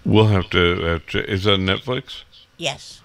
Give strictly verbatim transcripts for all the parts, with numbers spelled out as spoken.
We'll have to, have to. Is it on Netflix? Yes.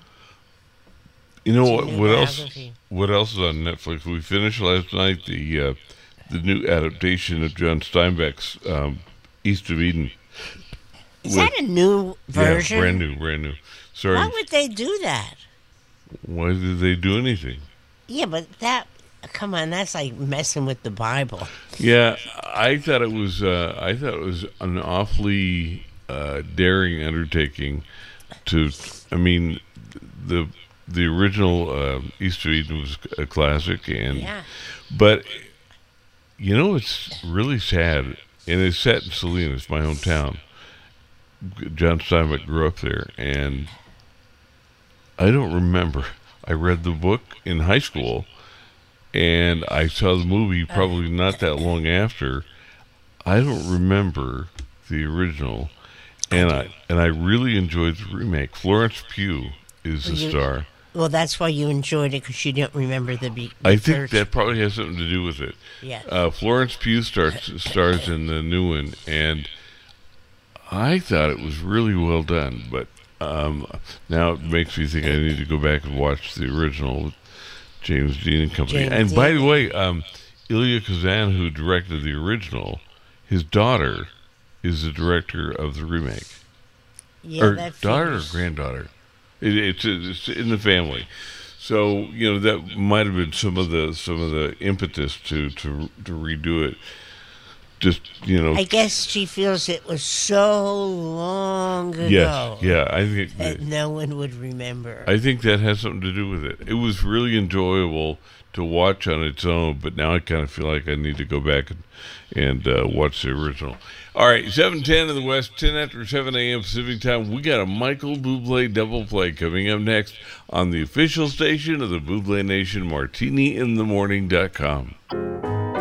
You know It's a what? new What else? biography. What else is on Netflix? We finished last night the uh, the new adaptation of John Steinbeck's um, East of Eden. Is With- that a new version? Yeah, brand new, brand new. Sorry, Why would they do that? why did they do anything? Yeah, but that. Come on, that's like messing with the Bible. Yeah, I thought it was. Uh, I thought it was an awfully uh, daring undertaking. To, I mean, the the original uh, East of Eden was a classic, and Yeah. but you know it's really sad, and it's set in Salinas, my hometown. John Steinbeck grew up there, and I don't remember. I read the book in high school, and I saw the movie probably not that long after. I don't remember the original, and I and I really enjoyed the remake. Florence Pugh is the You- star. Well, that's why you enjoyed it, because you don't remember the. Be- the I think first- that probably has something to do with it. Yeah. Uh, Florence Pugh starts, stars in the new one, and I thought it was really well done. But um, now it makes me think I need to go back and watch the original with James Dean and company. James and by Dean. the way, um, Ilya Kazan, who directed the original, his daughter is the director of the remake. yeah, or that daughter or figures. granddaughter. It, it's, it's in the family. So you know that might have been some of the some of the impetus to to to redo it. Just you know, I guess she feels it was so long ago yes, yeah. I think that that, no one would remember. I think that has something to do with it. It was really enjoyable to watch on its own, but now I kind of feel like I need to go back and and uh, watch the original. All right, seven ten in the West, ten after seven a.m. Pacific time. We got a Michael Bublé double play coming up next on the official station of the Bublé Nation, martini in the morning dot com.